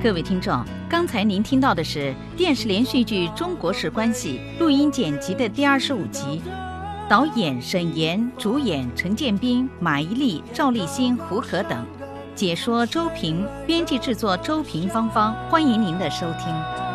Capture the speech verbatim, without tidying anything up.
各位听众，刚才您听到的是电视连续剧《中国式关系》录音剪辑的第二十五集，导演沈岩，主演陈建斌、马伊琍、赵立新、胡可等，解说周平，编辑制作周平芳芳，欢迎您的收听。